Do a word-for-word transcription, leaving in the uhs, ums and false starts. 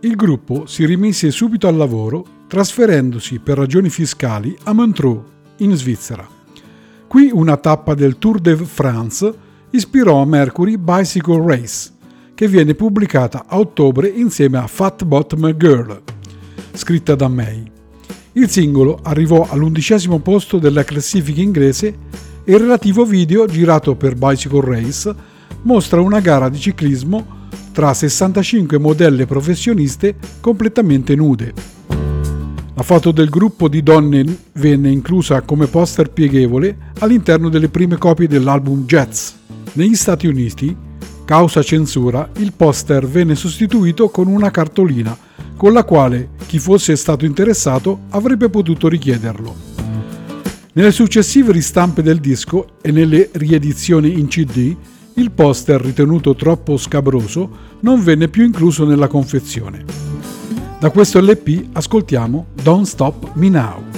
Il gruppo si rimise subito al lavoro, trasferendosi per ragioni fiscali a Montreux, in Svizzera. Qui una tappa del Tour de France ispirò a Mercury Bicycle Race, che viene pubblicata a ottobre insieme a Fat Bottom Girl, scritta da May. Il singolo arrivò all'undicesimo posto della classifica inglese e il relativo video, girato per Bicycle Race, mostra una gara di ciclismo tra sessantacinque modelle professioniste completamente nude. La foto del gruppo di donne venne inclusa come poster pieghevole all'interno delle prime copie dell'album Jazz. Negli Stati Uniti, causa censura, il poster venne sostituito con una cartolina con la quale chi fosse stato interessato avrebbe potuto richiederlo. Nelle successive ristampe del disco e nelle riedizioni in C D, il poster, ritenuto troppo scabroso, non venne più incluso nella confezione. Da questo L P ascoltiamo Don't Stop Me Now.